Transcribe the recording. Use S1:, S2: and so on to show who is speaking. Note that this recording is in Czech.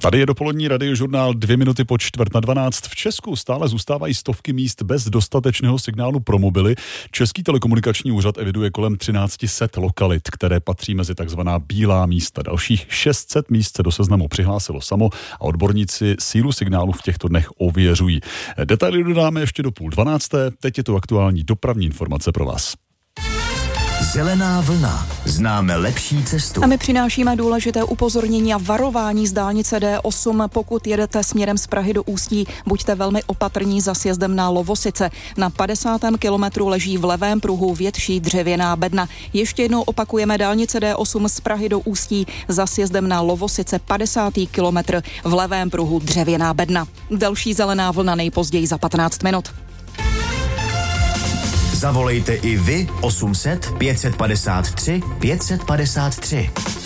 S1: Tady je dopolední radiožurnál 2 minuty po 11:45. V Česku stále zůstávají stovky míst bez dostatečného signálu pro mobily. Český telekomunikační úřad eviduje kolem 1300 lokalit, které patří mezi takzvaná bílá místa. Dalších 600 míst se do seznamu přihlásilo samo a odborníci sílu signálu v těchto dnech ověřují. Detaily dodáme ještě do 11:30. Teď je to aktuální dopravní informace pro vás.
S2: Zelená vlna. Známe lepší cestu.
S3: A my přinášíme důležité upozornění a varování z dálnice D8. Pokud jedete směrem z Prahy do Ústí, buďte velmi opatrní za sjezdem na Lovosice. Na 50. kilometru leží v levém pruhu větší dřevěná bedna. Ještě jednou opakujeme dálnice D8 z Prahy do Ústí za sjezdem na Lovosice 50. kilometr v levém pruhu dřevěná bedna. Další zelená vlna nejpozději za 15 minut.
S2: Zavolejte i vy 800 553 553.